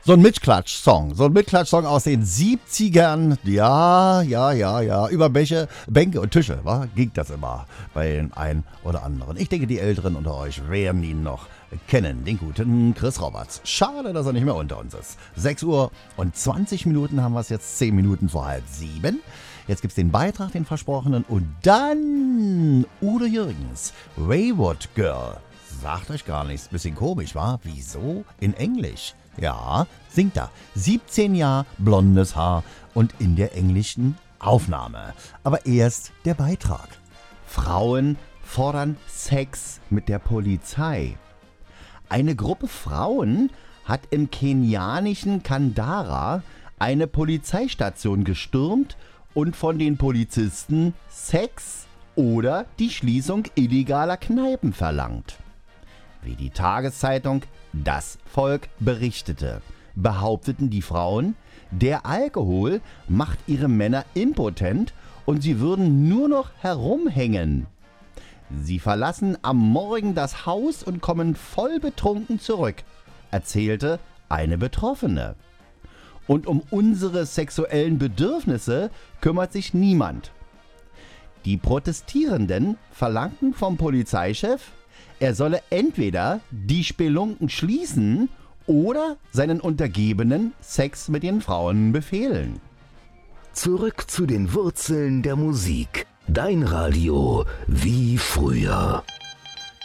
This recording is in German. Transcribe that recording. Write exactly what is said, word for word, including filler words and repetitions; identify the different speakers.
Speaker 1: So ein Mitklatsch-Song, so ein Mitklatsch-Song aus den siebzigern. Ja, ja, ja, ja. Über Bäche, Bänke und Tische, wa? Ging das immer bei den einen oder anderen. Ich denke, die Älteren unter euch werden ihn noch kennen, den guten Chris Roberts. Schade, dass er nicht mehr unter uns ist. sechs Uhr und zwanzig Minuten haben wir es jetzt, zehn Minuten vor halb sieben. Jetzt gibt's den Beitrag, den versprochenen, und dann Udo Jürgens, Wayward Girl. Sagt euch gar nichts, bisschen komisch, wa? Wieso? In Englisch. Ja, singt er. siebzehn Jahre, blondes Haar und in der englischen Aufnahme. Aber erst der Beitrag. Frauen fordern Sex mit der Polizei. Eine Gruppe Frauen hat im kenianischen Kandara eine Polizeistation gestürmt und von den Polizisten Sex oder die Schließung illegaler Kneipen verlangt. Wie die Tageszeitung Das Volk berichtete, behaupteten die Frauen, der Alkohol macht ihre Männer impotent und sie würden nur noch herumhängen. Sie verlassen am Morgen das Haus und kommen voll betrunken zurück, erzählte eine Betroffene. Und um unsere sexuellen Bedürfnisse kümmert sich niemand. Die Protestierenden verlangten vom Polizeichef, er solle entweder die Spelunken schließen oder seinen Untergebenen Sex mit den Frauen befehlen.
Speaker 2: Zurück zu den Wurzeln der Musik. Dein Radio wie früher.